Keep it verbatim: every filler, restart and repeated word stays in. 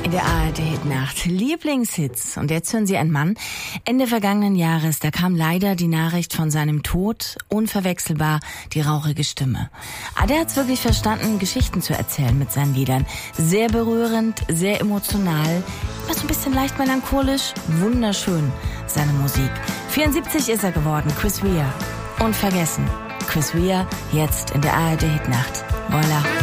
In der A R D-Hitnacht Lieblingshits. Und jetzt hören Sie einen Mann. Ende vergangenen Jahres, da kam leider die Nachricht von seinem Tod. Unverwechselbar die rauchige Stimme. Aber der hat's wirklich verstanden, Geschichten zu erzählen mit seinen Liedern. Sehr berührend, sehr emotional, immer so ein bisschen leicht melancholisch. Wunderschön, seine Musik. vierundsiebzig ist er geworden, Chris Rea. Unvergessen. Chris Rea, jetzt in der A R D-Hitnacht. Voilà.